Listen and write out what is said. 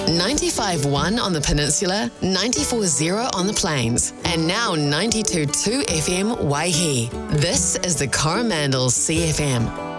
95.1 on the peninsula, 94.0 on the plains, and now 92.2 FM Waihi. This is the Coromandel CFM.